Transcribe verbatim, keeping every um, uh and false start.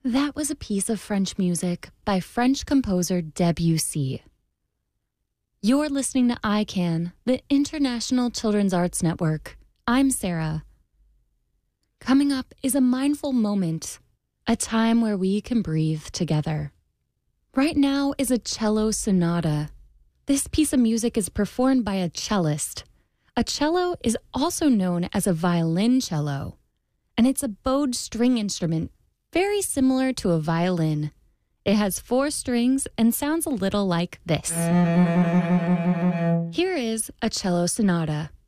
That was a piece of French music by French composer Debussy. You're listening to I CAN, the International Children's Arts Network. I'm Sarah. Coming up is a mindful moment, a time where we can breathe together. Right now is a cello sonata. This piece of music is performed by a cellist. A cello is also known as a violoncello, and it's a bowed string instrument very similar to a violin. It has four strings and sounds a little like this. Here is a cello sonata.